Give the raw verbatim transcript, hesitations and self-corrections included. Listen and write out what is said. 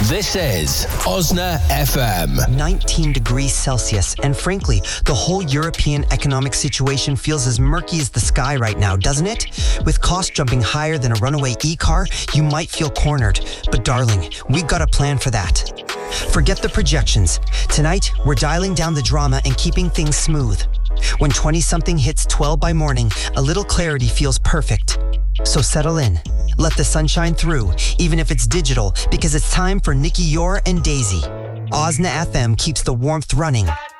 This is Osna F M. nineteen degrees Celsius, and frankly, the whole European economic situation feels as murky as the sky right now, doesn't it? With costs jumping higher than a runaway e-car, you might feel cornered. But darling, we've got a plan for that. Forget the projections. Tonight, we're dialing down the drama and keeping things smooth. When twenty-something hits twelve by morning, a little clarity feels perfect. So settle in. Let the sunshine through, even if it's digital, because it's time for Nikki Yor and Daisy. Osna F M keeps the warmth running